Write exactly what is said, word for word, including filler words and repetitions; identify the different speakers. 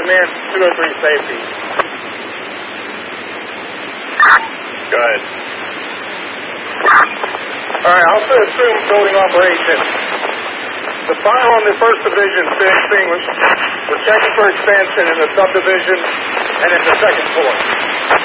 Speaker 1: command two oh three safety.
Speaker 2: Good.
Speaker 1: All right, I'll assume building operation. The fire on the first division has been extinguished. We're checking for expansion in the subdivision and in the second floor.